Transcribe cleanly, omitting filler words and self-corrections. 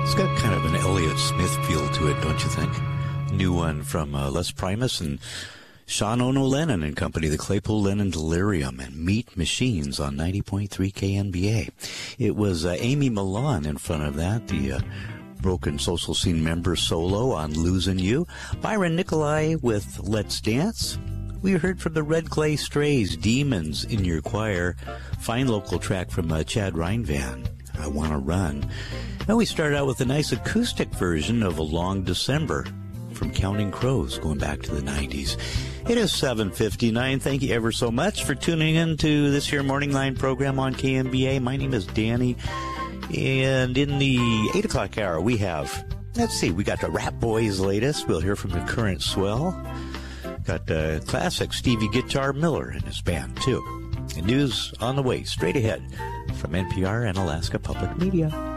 It's got kind of an Elliott Smith feel to it, don't you think? New one from Les Primus and Sean Ono Lennon and company, the Claypool Lennon Delirium and Meat Machines on 90.3 KNBA. It was Amy Milan in front of that, the Broken Social Scene member solo on Losing You. Byron Nicolai with Let's Dance. We heard from the Red Clay Strays, Demons in Your Choir. Fine local track from Chad Reinvan, I Wanna Run. And we started out with a nice acoustic version of A Long December from Counting Crows, going back to the 90s. It is 7:59. Thank you ever so much for tuning in to this here Morning Line program on KNBA. My name is Danny, and in the 8 o'clock hour we have, we got the Rap Boys latest. We'll hear from the Current Swell. Got classic Stevie Guitar Miller and his band, too. And news on the way, straight ahead from NPR and Alaska Public Media.